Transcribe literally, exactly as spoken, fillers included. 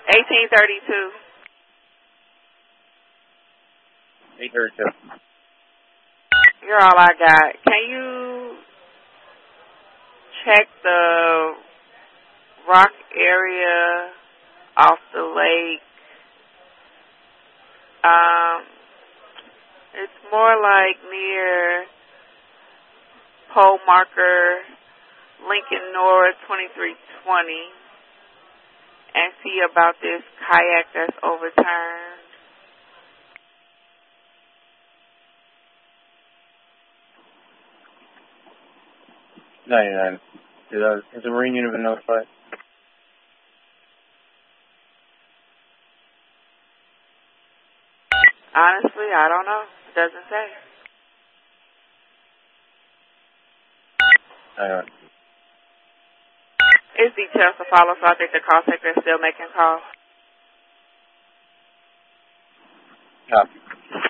eighteen thirty-two. eight thirty-two. You're all I got. Can you check the rock area off the lake? Um, it's more like near pole marker Lincoln North twenty-three twenty, and see about this kayak that's overturned. ninety-nine. Did, uh, has the Marine unit been notified? Honestly, I don't know. It doesn't say. ninety-nine. It's details to follow, so I think the call taker is still making calls. Copy.